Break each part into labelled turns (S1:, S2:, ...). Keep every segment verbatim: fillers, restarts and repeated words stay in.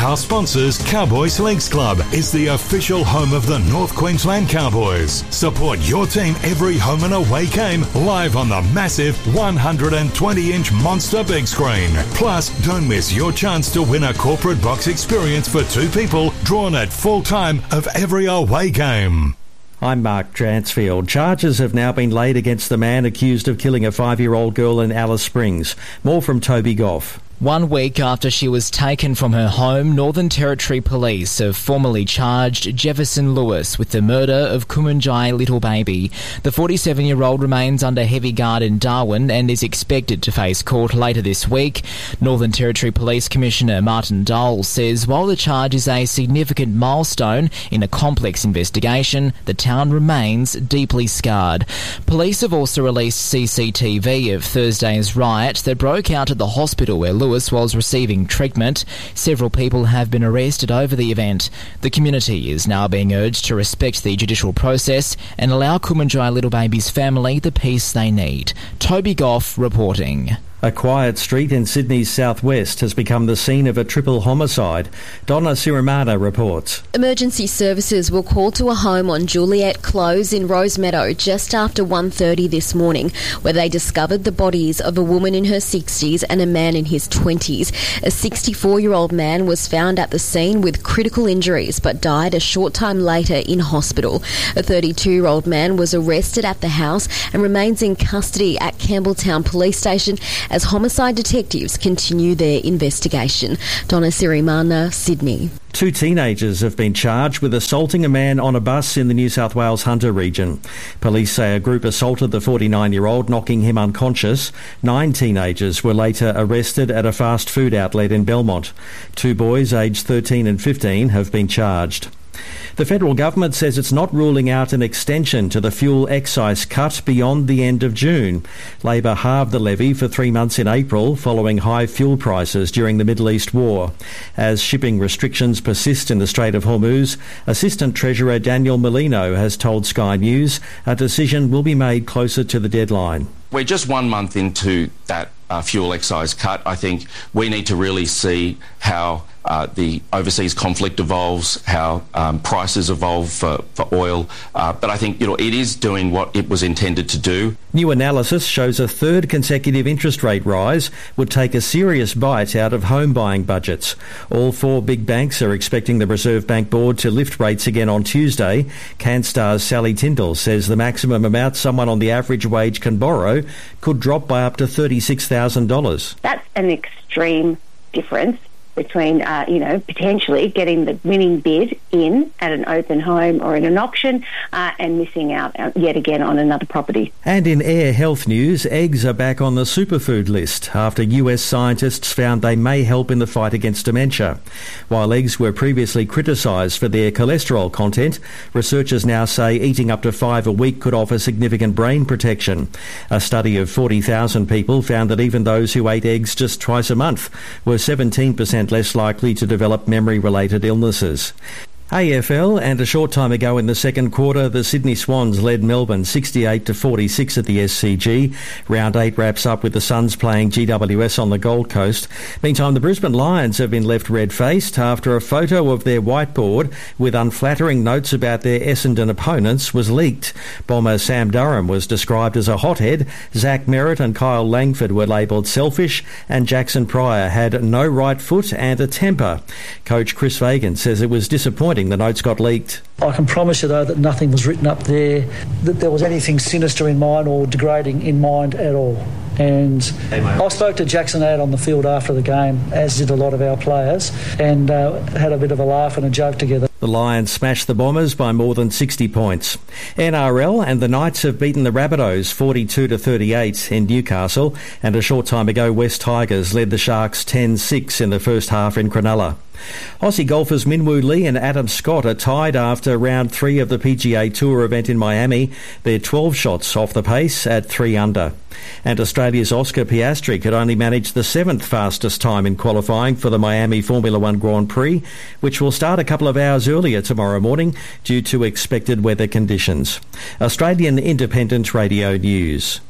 S1: House sponsors Cowboys Links Club is the official home of the North Queensland Cowboys. Support your team every home and away game live on the massive one hundred twenty inch monster big screen. Plus, don't miss your chance to win a corporate box experience for two people drawn at full time of every away game.
S2: I'm Mark Dransfield. Charges have now been laid against the man accused of killing a five-year-old girl in Alice Springs. More from Toby Goff.
S3: One week after she was taken from her home, Northern Territory Police have formally charged Jefferson Lewis with the murder of Kumanjai Little Baby. The forty-seven-year-old remains under heavy guard in Darwin and is expected to face court later this week. Northern Territory Police Commissioner Martin Dole says while the charge is a significant milestone in a complex investigation, the town remains deeply scarred. Police have also released C C T V of Thursday's riot that broke out at the hospital where Lewis was receiving treatment. Several people have been arrested over the event. The community is now being urged to respect the judicial process and allow Kumanjai Little Baby's family the peace they need. Toby Goff reporting.
S2: A quiet street in Sydney's southwest has become the scene of a triple homicide. Donna Sirimana reports.
S4: Emergency services were called to a home on Juliet Close in Rosemeadow just after one thirty this morning, where they discovered the bodies of a woman in her sixties and a man in his twenties. A sixty-four-year-old man was found at the scene with critical injuries but died a short time later in hospital. A thirty-two-year-old man was arrested at the house and remains in custody at Campbelltown Police Station as homicide detectives continue their investigation. Donna Sirimana, Sydney.
S2: Two teenagers have been charged with assaulting a man on a bus in the New South Wales Hunter region. Police say a group assaulted the forty-nine-year-old, knocking him unconscious. Nine teenagers were later arrested at a fast food outlet in Belmont. Two boys aged thirteen and fifteen have been charged. The federal government says it's not ruling out an extension to the fuel excise cut beyond the end of June. Labor halved the levy for three months in April following high fuel prices during the Middle East war. As shipping restrictions persist in the Strait of Hormuz, Assistant Treasurer Daniel Molino has told Sky News a decision will be made closer to the deadline.
S5: We're just one month into that uh, fuel excise cut. I think we need to really see how uh, the overseas conflict evolves, how um, prices evolve for, for oil. Uh, but I think you know it is doing what it was intended to do.
S2: New analysis shows a third consecutive interest rate rise would take a serious bite out of home buying budgets. All four big banks are expecting the Reserve Bank Board to lift rates again on Tuesday. Canstar's Sally Tyndall says the maximum amount someone on the average wage can borrow could drop by up to thirty-six thousand dollars.
S6: That's an extreme difference between, uh, you know, potentially getting the winning bid in at an open home or in an auction uh, and missing out yet again on another property.
S2: And in air health news, eggs are back on the superfood list after U S scientists found they may help in the fight against dementia. While eggs were previously criticised for their cholesterol content, researchers now say eating up to five a week could offer significant brain protection. A study of forty thousand people found that even those who ate eggs just twice a month were seventeen percent less likely to develop memory-related illnesses. A F L, and a short time ago in the second quarter, the Sydney Swans led Melbourne sixty-eight to forty-six at the S C G. Round eight wraps up with the Suns playing G W S on the Gold Coast. Meantime, the Brisbane Lions have been left red-faced after a photo of their whiteboard with unflattering notes about their Essendon opponents was leaked. Bomber Sam Durham was described as a hothead, Zach Merritt and Kyle Langford were labelled selfish, and Jackson Pryor had no right foot and a temper. Coach Chris Fagan says it was disappointing the notes got leaked.
S7: I can promise you, though, that nothing was written up there, that there was anything sinister in mind or degrading in mind at all. And I spoke to Jackson out on the field after the game, as did a lot of our players, and uh, had a bit of a laugh and a joke together.
S2: The Lions smashed the Bombers by more than sixty points. N R L and the Knights have beaten the Rabbitohs forty-two to thirty-eight in Newcastle, and a short time ago West Tigers led the Sharks ten six in the first half in Cronulla. Aussie golfers Minwoo Lee and Adam Scott are tied after round three of the P G A Tour event in Miami. They're twelve shots off the pace at three under. And Australia's Oscar Piastri could only manage the seventh fastest time in qualifying for the Miami Formula One Grand Prix, which will start a couple of hours earlier tomorrow morning due to expected weather conditions. Australian Independent Radio News.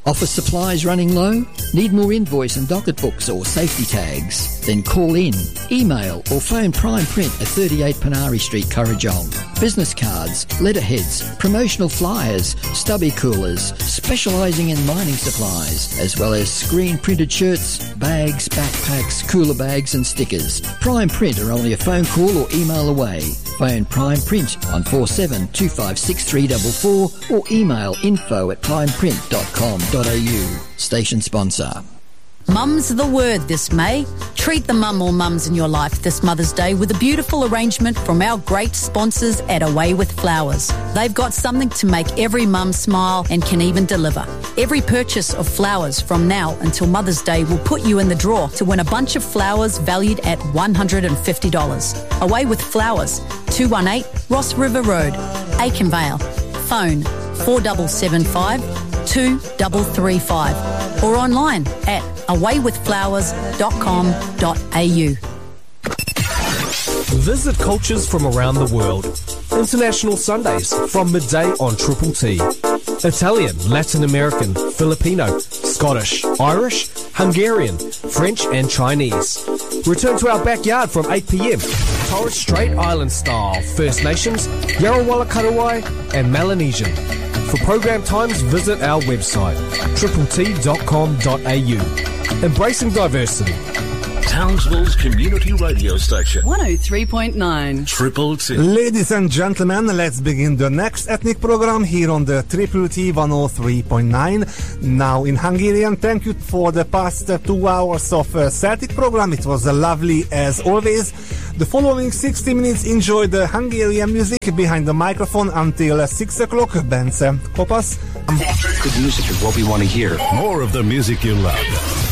S8: Office supplies running low? Need more invoice and docket books or safety tags? Then call in, email or phone Prime Print at thirty-eight Panari Street, Currajong. Business cards, letterheads, promotional flyers, stubby coolers, specialising in mining supplies, as well as screen printed shirts, bags, backpacks, cooler bags and stickers. Prime Print are only a phone call or email away. Phone Prime Print on four seven two five six three four four or email info at primeprint dot com dot a u. Station sponsor.
S9: Mum's the word this May. Treat the mum or mums in your life this Mother's Day with a beautiful arrangement from our great sponsors at Away with Flowers. They've got something to make every mum smile and can even deliver. Every purchase of flowers from now until Mother's Day will put you in the draw to win a bunch of flowers valued at one hundred fifty dollars. Away with Flowers, two one eight Ross River Road, Aikenvale. Phone four seven seven five two three three five or online at away with flowers dot com dot a u.
S10: Visit cultures from around the world. International Sundays from midday on Triple T. Italian, Latin American, Filipino, Scottish, Irish, Hungarian, French and Chinese. Return to our backyard from eight p.m. Torres Strait Island style, First Nations, Yarrawalla Karawai and Melanesian. For program times, visit our website, triple t dot com dot a u. Embracing diversity.
S1: Townsville's community radio station.
S11: one oh three point nine.
S1: Triple T.
S12: Ladies and gentlemen, let's begin the next ethnic program here on the Triple T one oh three point nine. Now in Hungarian, thank you for the past uh, two hours of uh, Celtic program. It was uh, lovely as always. The following sixty minutes, enjoy the Hungarian music behind the microphone until uh, six o'clock. Bence Kopas.
S5: Good music is what we want to hear.
S1: More of the music you love.